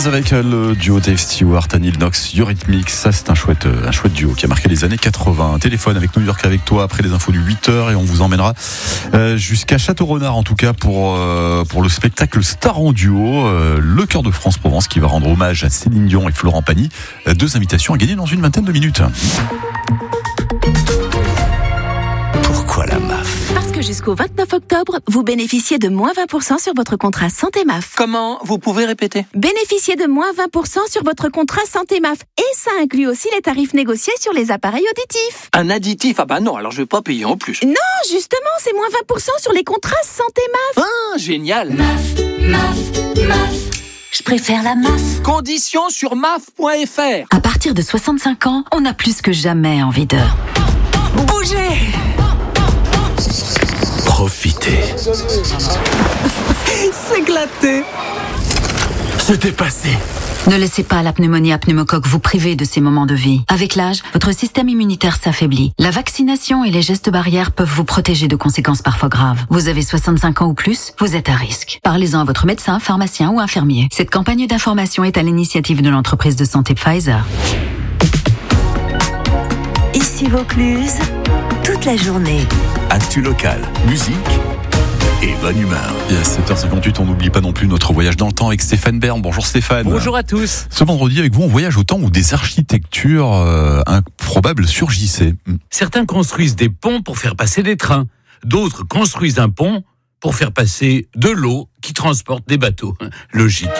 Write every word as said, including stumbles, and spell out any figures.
Phrase avec le duo Dave Stewart, Annie Lennox, Eurythmics. Ça, c'est un chouette, un chouette duo qui a marqué les années quatre-vingts. Un téléphone avec New York avec toi après les infos du huit heures et on vous emmènera euh, jusqu'à Château-Renard en tout cas pour, euh, pour le spectacle Star en duo, euh, le Chœur de France Provence qui va rendre hommage à Céline Dion et Florent Pagny. Euh, deux invitations à gagner dans une vingtaine de minutes. Pourquoi la M A F ? Parce que jusqu'au vingt-neuf octobre, vous bénéficiez de moins vingt pour cent sur votre contrat Santé M A F. Comment ? Vous pouvez répéter ? Bénéficiez de moins vingt pour cent sur votre contrat Santé M A F. Et ça inclut aussi les tarifs négociés sur les appareils auditifs. Un additif ? Ah bah non, alors je vais pas payer en plus. Non, justement, c'est moins vingt pour cent sur les contrats Santé M A F. Ah, génial ! M A F, M A F, M A F. Je préfère la M A F. Conditions sur M A F point F R. À partir de soixante-cinq ans, on a plus que jamais envie de bouger. Profitez. S'éclater. Se dépasser. Ne laissez pas la pneumonie à pneumocoque vous priver de ces moments de vie. Avec l'âge, votre système immunitaire s'affaiblit. La vaccination et les gestes barrières peuvent vous protéger de conséquences parfois graves. Vous avez soixante-cinq ans ou plus, vous êtes à risque. Parlez-en à votre médecin, pharmacien ou infirmier. Cette campagne d'information est à l'initiative de l'entreprise de santé Pfizer. Ici Vaucluse, toute la journée. Actu local, musique et bonne humeur. Et à sept heures cinquante-huit, on n'oublie pas non plus notre voyage dans le temps avec Stéphane Bern. Bonjour Stéphane. Bonjour à tous. Ce vendredi avec vous, on voyage au temps où des architectures euh, improbables surgissaient. Certains construisent des ponts pour faire passer des trains. D'autres construisent un pont pour faire passer de l'eau qui transporte des bateaux. Logique.